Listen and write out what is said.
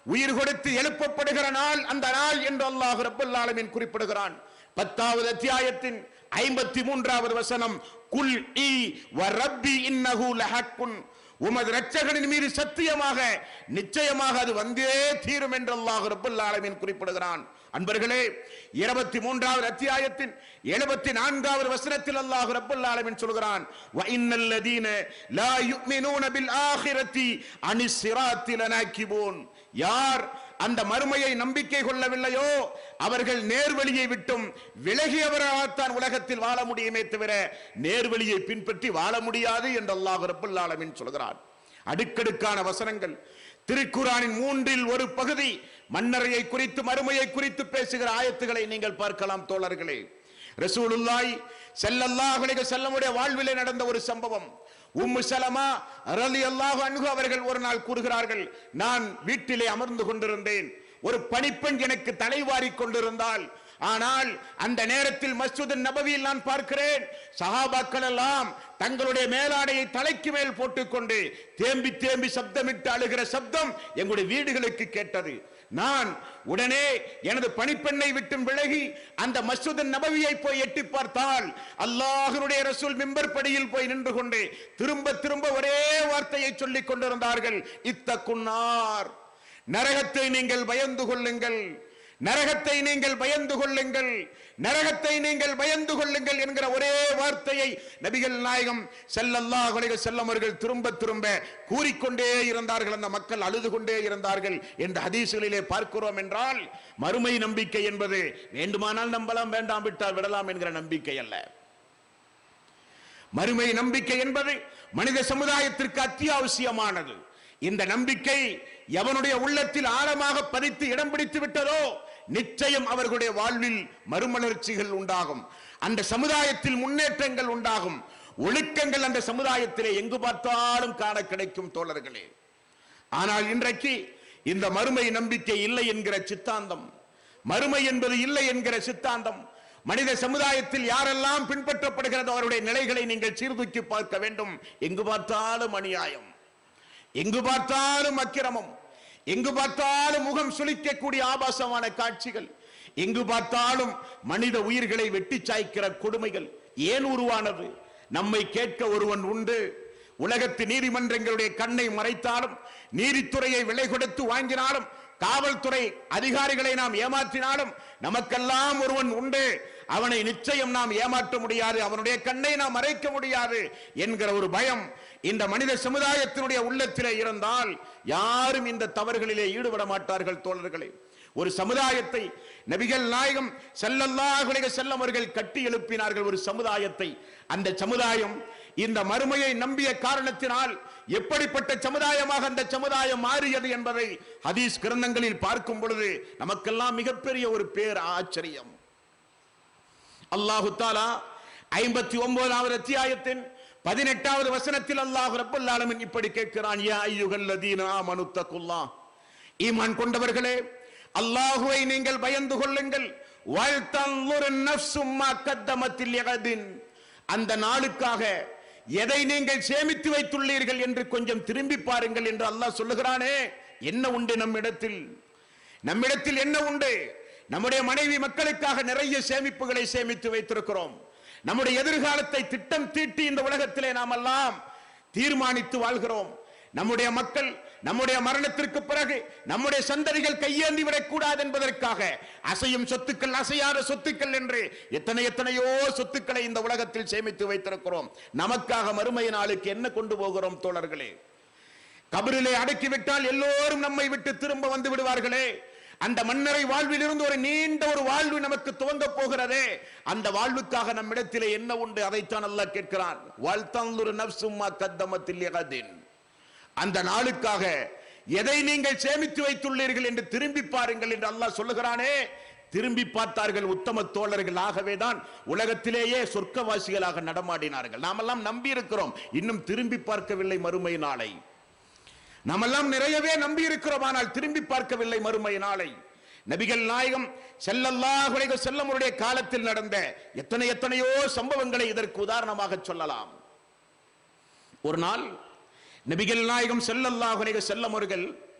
உயிர் கொடுத்து எழுப்பப்படுகிற நாள் அந்த நாள் என்று அல்லாஹ் ரப்பல் ஆலமீன் குறிப்பிடுகிறான். 10வது அத்தியாயத்தின் 53வது வசனம், குல் இ வ ரப்பி இன்னஹு லஹக்குன், உமது இரட்சகனின் மீது சத்தியமாக நிச்சயமாக அது வந்தே தீரும் என்று அல்லாஹ் ரப்பல் ஆலமீன் குறிப்பிடுகிறான். அன்பர்களே, 23வது அத்தியாயத்தின் 74வது வசனத்தில் அல்லாஹ் ரப்பல் ஆலமீன் சொல்கிறான், வ இன்னல் லதீன லா யுமினூன பில் ஆகிரத்தி அனிஸ் ஸிராத்தி லனாகிபூன், யார் அந்த மறுமையை நம்பிக்கை கொள்ளவில்லையோ அவர்கள் நேர்வழியை விட்டும் விலகியவராகத்தான் உலகத்தில் வாழ முடியுமே தவிர நேர்வழியை பின்பற்றி வாழ முடியாது என்று அல்லாஹ் ரப்பல் ஆலமீன் சொல்கிறார். அடுக்கடுக்கான வசனங்கள். திருக்குர்ஆனின் 3இல் ஒரு பகுதி மன்னரையை குறித்து மறுமையை குறித்து பேசுகிற ஆயத்துக்களை நீங்கள் பார்க்கலாம் தோழர்களே. ரசூலுல்லாஹி ஸல்லல்லாஹு அலைஹி வஸல்லம் உடைய வாழ்விலே நடந்த ஒரு சம்பவம். உம்மு சலமா ரலியல்லாஹு அன்ஹா அவர்கள் ஒரு நாள் கூறுகிறார்கள், நான் வீட்டிலே அமர்ந்து கொண்டிருந்தேன், ஒரு பணிப்பெண் எனக்கு தலைவாரி கொண்டிருந்தால், ஆனால் அந்த நேரத்தில் மஸ்ஜித் நபவியில் நான் பார்க்கிறேன் சஹாபாக்கள் எல்லாம் தங்களுடைய மேலாடையை தலைக்கு மேல் போட்டுக்கொண்டு தேம்பி தேம்பி சப்தமிட்டு அழுகிற சப்தம் எங்களுடைய வீடுகளுக்கு கேட்டது. நான் உடனே எனது பணிப்பெண்ணை விட்டு விலகி அந்த மஸ்ஜித் நபவியை போய் எட்டி பார்த்தால் அல்லாஹ்வுடைய ரசூல் மிம்பர் படியில் போய் நின்று கொண்டு திரும்ப திரும்ப ஒரே வார்த்தையை சொல்லிக் கொண்டிருந்தார்கள், இத்தகுன்னார், நரகத்தை நீங்கள் பயந்து கொள்ளுங்கள், நரகத்தை நீங்கள் பயந்து கொள்ளுங்கள், நரகத்தை நீங்கள் பயந்து கொள்ளுங்கள் என்கிற ஒரே வார்த்தையை நபிகள் நாயகம் ஸல்லல்லாஹு அலைஹி வஸல்லம் அவர்கள் திரும்ப திரும்ப கூறிக்கொண்டே இருந்தார்கள். அந்த மக்கள் அழுது கொண்டே இருந்தார்கள் என்று ஹதீஸ்களிலே பார்க்கிறோம். என்றால் மறுமை நம்பிக்கை என்பது வேண்டுமானால் நம்பலாம், வேண்டாம் விட்டால் விடலாம் என்கிற நம்பிக்கை அல்ல. மறுமை நம்பிக்கை என்பது மனித சமுதாயத்திற்கு அத்தியாவசியமானது. இந்த நம்பிக்கை எவனுடைய உள்ளத்தில் ஆழமாக பதித்து இடம் பிடித்து விட்டதோ நிச்சயம் அவர்களுடைய வாழ்வில் மறுமலர்ச்சிகள் உண்டாகும், அந்த சமுதாயத்தில் முன்னேற்றங்கள் உண்டாகும், ஒழுக்கங்கள் அந்த சமுதாயத்திலே எங்கு பார்த்தாலும் காண கிடைக்கும் தோழர்களே. ஆனால் இன்றைக்கு இந்த மறுமை நம்பிக்கை இல்லை என்கிற சித்தாந்தம், மறுமை என்பது இல்லை என்கிற சித்தாந்தம் மனித சமுதாயத்தில் யாரெல்லாம் பின்பற்றப்படுகிறதோ அவருடைய நிலைகளை நீங்கள் சீர்தூக்கி பார்க்க வேண்டும். எங்கு பார்த்தாலும் அநியாயம், எங்கு பார்த்தாலும் அக்கிரமம், எங்கு பார்த்தாலும் முகம் சுளிக்கக்கூடிய ஆபாசமான காட்சிகள், எங்கு பார்த்தாலும் மனித உயிர்களை வெட்டி சாய்க்கிற கொடுமைகள் ஏன் உருவானது? நம்மை கேட்க ஒருவன் உண்டு. உலகத்து நீதிமன்றங்களுடைய கண்ணை மறைத்தாலும், நீதித்துறையை விலை கொடுத்து வாங்கினாலும், காவல்துறை அதிகாரிகளை நாம் ஏமாற்றினாலும் நமக்கெல்லாம் ஒருவன் உண்டு, அவனை நிச்சயம் நாம் ஏமாற்ற முடியாது, அவனுடைய கண்ணை நாம் மறைக்க முடியாது என்கிற ஒரு பயம் இந்த மனித சமுதாயத்தினுடைய உள்ளத்திலே இருந்தால் யாரும் இந்த தவறுகளிலே ஈடுபட மாட்டார்கள் தோழர்களே. ஒரு சமுதாயத்தை நபிகள் நாயகம் ஸல்லல்லாஹு அலைஹி வஸல்லம் அவர்கள் கட்டி எழுப்பினார்கள், ஒரு சமுதாயத்தை. அந்த சமுதாயம் இந்த மறுமையை நம்பிய காரணத்தினால் எப்படிப்பட்ட சமுதாயமாக அந்த சமுதாயம் மாறியது என்பதை ஹதீஸ் கிரந்தங்களில் பார்க்கும் பொழுது நமக்கெல்லாம் மிகப்பெரிய ஒரு பேர் ஆச்சரியம். அல்லாஹு தஆலா 59வது அத்தியாயத்தின் 18வது வசனத்தில் அல்லாஹ் ரப்பல் ஆலமீன் இப்படி கேட்கிறான், யா அய்யுஹல்லதீன ஆமனு தக்குல்லாஹ், ஈமான் கொண்டவர்களே அல்லாஹ்வை நீங்கள் பயந்து கொள்ளுங்கள், வல் தன்துர் நஃப்ஸும் மா கத்தமத் லிகதின், அந்த நாளுக்காக எதை நீங்கள் சேமித்து வைத்துள்ளீர்கள் என்று கொஞ்சம் திரும்பி பாருங்கள் என்று அல்லாஹ் சொல்லுகிறானே. என்ன உண்டு நம்மிடத்தில்? நம்மிடத்தில் என்ன உண்டு? நம்முடைய மனைவி மக்களுக்காக நிறைய சேமிப்புகளை சேமித்து வைத்திருக்கிறோம். நம்முடைய எதிர்காலத்தை திட்டம் தீட்டி இந்த உலகத்திலே நாம் எல்லாம் தீர்மானித்து வாழ்கிறோம். நம்முடைய மக்கள் நம்முடைய மரணத்திற்கு பிறகு நம்முடைய சந்ததிகள் கையேந்தி விடக்கூடாது என்பதற்காக அசையும் சொத்துக்கள், அசையாத சொத்துக்கள் என்று எத்தனையோ சொத்துக்களை இந்த உலகத்தில் சேமித்து வைத்திருக்கிறோம். நமக்காக மறுமை நாளுக்கு என்ன கொண்டு போகிறோம் தோழர்களே? கபரிலே அடக்கிவிட்டால் எல்லோரும் நம்மை விட்டு திரும்ப வந்து விடுவார்களே. அந்த மன்னரை வாழ்வில் இருந்து ஒரு நீண்ட ஒரு வாழ்வு நமக்கு துவங்க போகிறதே. அந்த வாழ்வுக்காக நம்மிடத்திலே என்ன உண்டு? அதைத்தான் அல்லாஹ் கேட்கிறான். வல் தன்துர் நஃப்ஸும் மா கத்தமத் லிகதின், அந்த நாளுக்காக எதை நீங்கள் சேமித்து வைத்துள்ளீர்கள் என்று திரும்பி பாருங்கள் என்று அல்லாஹ் சொல்லுகிறானே. திரும்பி பார்த்தார்கள் உத்தம தோழர்கள். ஆகவேதான் உலகத்திலேயே சொர்க்கவாசிகளாக நடமாடினார்கள். நாமெல்லாம் நம்பி இருக்கிறோம், இன்னும் திரும்பி பார்க்கவில்லை மறுமை நாளை. நாமெல்லாம் நிறையவே நம்பி இருக்கிறோம், ஆனால் திரும்பி பார்க்கவில்லை மறுமை நாளை. நபிகள் நாயகம் ஸல்லல்லாஹு அலைஹி வஸல்லம் அவருடைய காலத்தில் நடந்த எத்தனையோ சம்பவங்களை இதற்கு உதாரணமாக சொல்லலாம். ஒரு நாள் நபிகள் நாயகம் ஸல்லல்லாஹு அலைஹி வஸல்லம் அவர்கள்